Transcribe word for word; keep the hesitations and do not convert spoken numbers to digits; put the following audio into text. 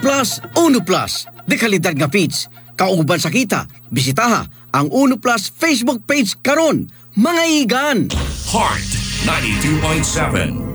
Plus, Uno Plus. De kalidad nga feeds. Kauban sa kita, bisitaha ang Uno Plus Facebook page karon. Mga igan! Heart ninety-two point seven